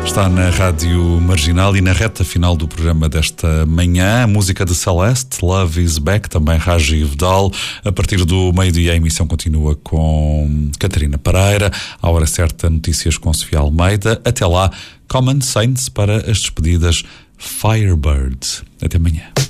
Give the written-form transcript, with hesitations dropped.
Está na Rádio Marginal e na reta final do programa desta manhã, a música de Celeste, Love is Back, também Rajiv Dahl. A partir do meio-dia a emissão continua com Catarina Pereira. À hora certa, notícias com Sofia Almeida. Até lá, Common Saints para as despedidas, Firebird. Até amanhã.